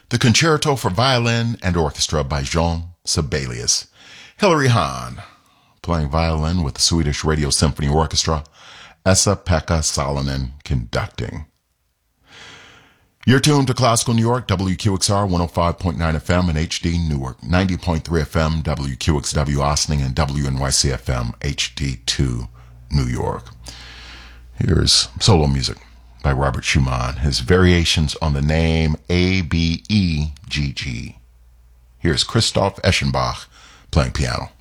The Concerto for Violin and Orchestra by Jean Sibelius. Hilary Hahn, playing violin with the Swedish Radio Symphony Orchestra. Esa-Pekka Salonen conducting. You're tuned to Classical New York, WQXR 105.9 FM and HD Newark, 90.3 FM, WQXW Ossining, and WNYC FM HD2 New York. Here's solo music by Robert Schumann, his variations on the name Abegg. Here's Christoph Eschenbach playing piano.